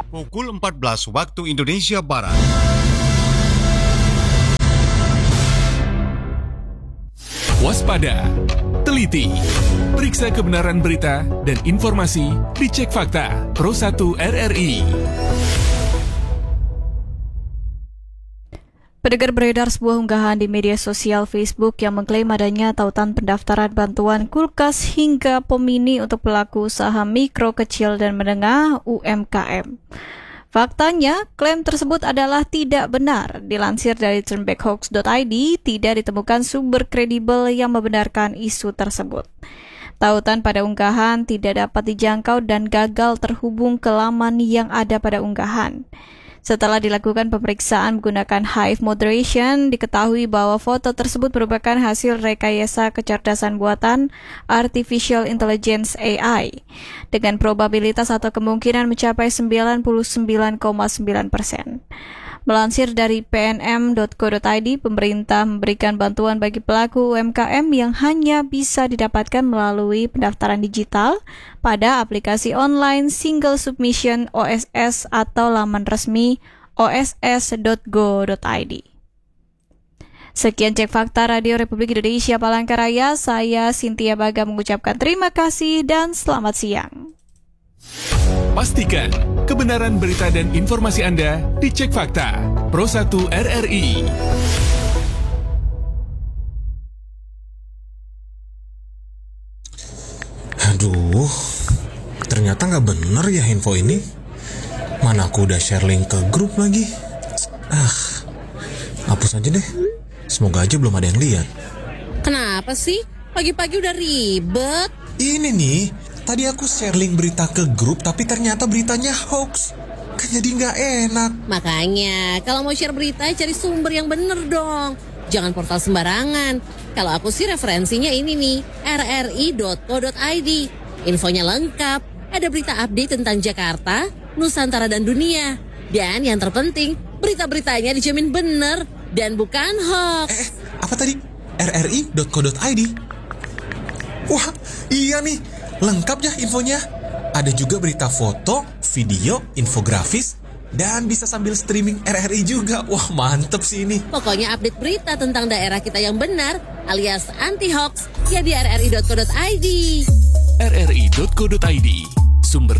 pukul 14 waktu Indonesia Barat. Waspada, teliti, periksa kebenaran berita dan informasi di Cek Fakta Pro 1 RRI. Pendengar, beredar sebuah unggahan di media sosial Facebook yang mengklaim adanya tautan pendaftaran bantuan kulkas hingga pemini untuk pelaku usaha mikro, kecil, dan menengah UMKM. Faktanya, klaim tersebut adalah tidak benar. Dilansir dari turnbackhoax.id, tidak ditemukan sumber kredibel yang membenarkan isu tersebut. Tautan pada unggahan tidak dapat dijangkau dan gagal terhubung ke laman yang ada pada unggahan. Setelah dilakukan pemeriksaan menggunakan Hive Moderation, diketahui bahwa foto tersebut merupakan hasil rekayasa kecerdasan buatan Artificial Intelligence AI dengan probabilitas atau kemungkinan mencapai 99,9%. Melansir dari pnm.co.id, pemerintah memberikan bantuan bagi pelaku UMKM yang hanya bisa didapatkan melalui pendaftaran digital pada aplikasi online Single Submission OSS atau laman resmi oss.go.id. Sekian Cek Fakta Radio Republik Indonesia Palangkaraya, saya Cynthia Baga mengucapkan terima kasih dan selamat siang. Pastikan kebenaran berita dan informasi Anda di Cek Fakta Pro 1 RRI. Aduh, ternyata nggak bener ya info ini. Mana aku udah share link ke grup lagi. Hapus aja deh. Semoga aja belum ada yang lihat. Kenapa sih? Pagi-pagi udah ribet. Ini nih, tadi aku share link berita ke grup, tapi ternyata beritanya hoax. Kan jadi nggak enak. Makanya, kalau mau share berita, cari sumber yang bener dong. Jangan portal sembarangan. Kalau aku sih referensinya ini nih, rri.co.id. Infonya lengkap, ada berita update tentang Jakarta, Nusantara, dan dunia. Dan yang terpenting, berita-beritanya dijamin bener dan bukan hoax. Apa tadi? rri.co.id? Wah, iya nih. Lengkap ya infonya. Ada juga berita foto, video, infografis, dan bisa sambil streaming RRI juga. Wah, mantep sih ini. Pokoknya update berita tentang daerah kita yang benar alias anti-hoax ya di rri.co.id. rri.co.id, sumber